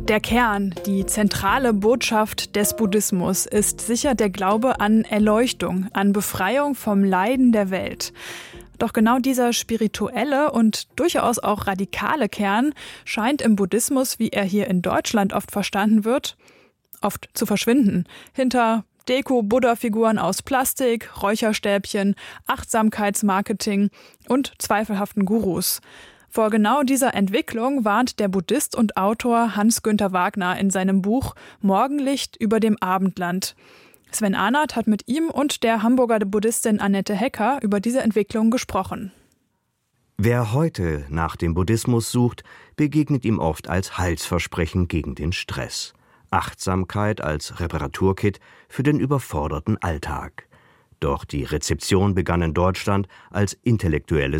Der Kern, die zentrale Botschaft des Buddhismus ist sicher der Glaube an Erleuchtung, an Befreiung vom Leiden der Welt. Doch genau dieser spirituelle und durchaus auch radikale Kern scheint im Buddhismus, wie er hier in Deutschland oft verstanden wird, oft zu verschwinden. Hinter Deko-Buddha-Figuren aus Plastik, Räucherstäbchen, Achtsamkeitsmarketing und zweifelhaften Gurus. Vor genau dieser Entwicklung warnt der Buddhist und Autor Hans-Günther Wagner in seinem Buch Morgenlicht über dem Abendland. Sven Arnert hat mit ihm und der Hamburger Buddhistin Annette Hecker über diese Entwicklung gesprochen. Wer heute nach dem Buddhismus sucht, begegnet ihm oft als Heilsversprechen gegen den Stress. Achtsamkeit als Reparaturkit für den überforderten Alltag. Doch die Rezeption begann in Deutschland als intellektuelle